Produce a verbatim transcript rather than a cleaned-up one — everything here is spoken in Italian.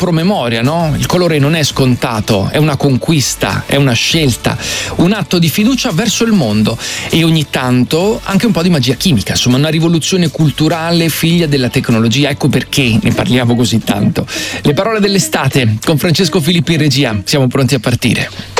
promemoria, no? Il colore non è scontato, è una conquista, è una scelta, un atto di fiducia verso il mondo e ogni tanto anche un po' di magia chimica, insomma una rivoluzione culturale figlia della tecnologia. Ecco perché ne parliamo così tanto. Le parole dell'estate con Francesco Filippi in regia, siamo pronti a partire.